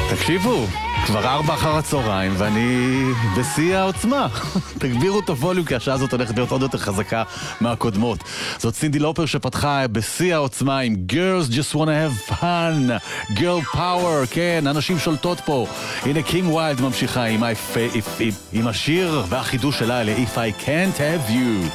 תקשיבו, כבר 4 אחר הצהריים ואני בשיא העוצמה. תגבירו את הווליום כי השעה הזאת הולכת להיות עוד יותר חזקה מהקודמות. זאת סינדי לופר שפתחה בשיא העוצמה עם Girls Just Wanna Have Fun, Girl Power, כן, אנשים שולטות פה. הנה קים ויילד ממשיכה עם השיר והחידוש שלה ל-If I Can't Have You.